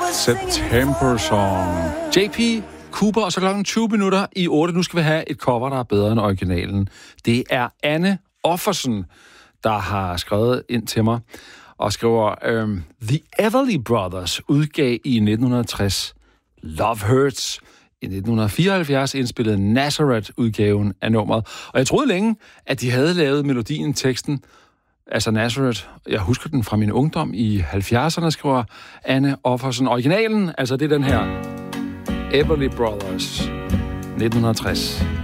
September Song. JP Cooper, og så klokken 20 minutter i 8. Nu skal vi have et cover, der er bedre end originalen. Det er Anne Offersen, der har skrevet ind til mig og skriver, The Everly Brothers udgav i 1960 Love Hurts. I 1974 indspillede Nazareth-udgaven af nummeret. Og jeg troede længe, at de havde lavet melodien, teksten, altså Nazareth. Jeg husker den fra min ungdom i 70'erne, skriver Anne Offersen. Originalen, altså det er den her. Everly Brothers, 1960.